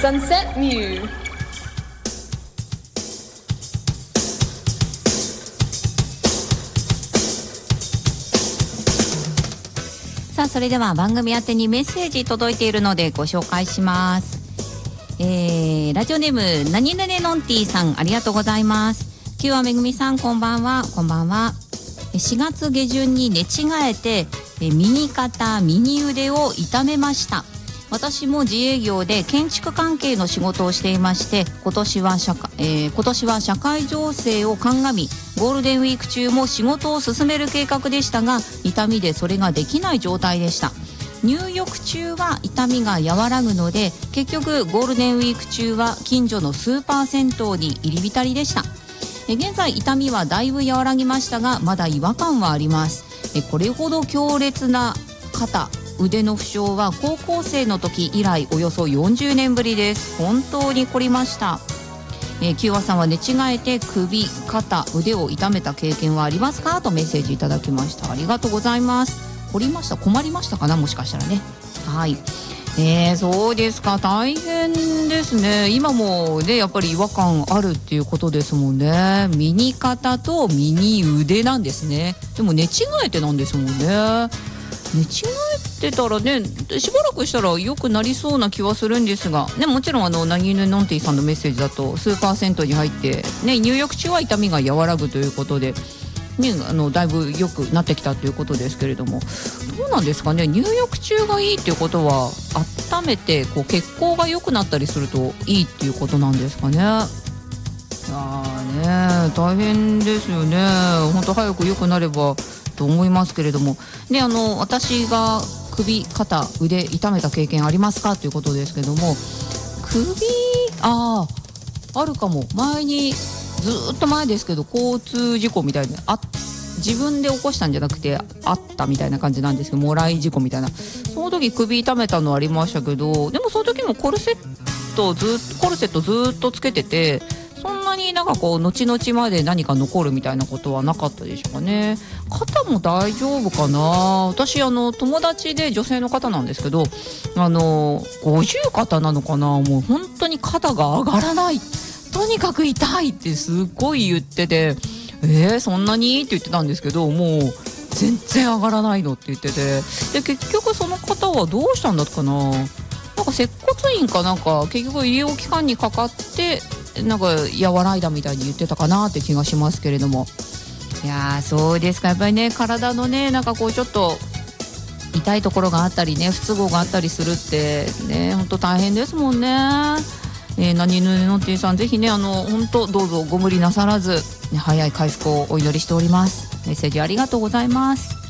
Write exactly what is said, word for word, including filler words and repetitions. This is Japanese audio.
Sunset Mew。 さあ、それでは番組宛てにメッセージ届いているのでご紹介します。えー、ラジオネームなにぬねのんてぃさん、ありがとうございます。きゅうわめぐみさん、こんばんは。こんばんは。しがつ下旬に寝違えて右肩右腕を痛めました。私も自営業で建築関係の仕事をしていまして、今年は社会、えー、今年は社会情勢を鑑みゴールデンウィーク中も仕事を進める計画でしたが、痛みでそれができない状態でした。入浴中は痛みが和らぐので、結局ゴールデンウィーク中は近所のスーパー銭湯に入り浸りでした。え現在痛みはだいぶ和らぎましたが、まだ違和感はあります。えこれほど強烈な肩腕の負傷は高校生の時以来およそよんじゅうねんぶりです。本当に凝りました。えー、キューアさんは寝違えて首肩腕を痛めた経験はありますか、とメッセージいただきました。ありがとうございます。凝りました、困りましたかな、もしかしたらね。はい、えー、そうですか、大変ですね。今もねやっぱり違和感あるっていうことですもんね。右肩と右腕なんですね。でも寝違えてなんですもんね。寝違えてたらね、しばらくしたら良くなりそうな気はするんですが、ね、もちろんあのなぎぬのんてぃさんのメッセージだとスーパー銭湯に入って、ね、入浴中は痛みが和らぐということで、ね、あのだいぶ良くなってきたということですけれども、どうなんですかね。入浴中がいいっていうことは温めてこう血行が良くなったりするといいっていうことなんですかね。あーね、大変ですよね。本当早く良くなればと思いますけれども、であの私が首肩腕痛めた経験ありますかということですけども、首あああるかも。前にずっと前ですけど交通事故みたいなあ、自分で起こしたんじゃなくてあったみたいな感じなんですけど、もらい事故みたいな、その時首痛めたのありましたけど、でもその時もコルセットずっとコルセットずっとつけてて、そんなになんかこう後々まで何か残るみたいなことはなかったでしょうかね。肩も大丈夫かな。私あの友達で女性の方なんですけど、あの五十肩なのかな、もう本当に肩が上がらない、とにかく痛いってすっごい言ってて、えー、そんなにって言ってたんですけど、もう全然上がらないのって言ってて、で結局その方はどうしたんだったかな、なんか接骨院かなんか結局医療機関にかかってなんか和らいだみたいに言ってたかなって気がしますけれども、いやーそうですか。やっぱりね体のねなんかこうちょっと痛いところがあったりね不都合があったりするってね本当大変ですもんね。えー、なにぬねのんてぃさん、ぜひねあの本当どうぞご無理なさらず、ね、早い回復をお祈りしております。メッセージありがとうございます。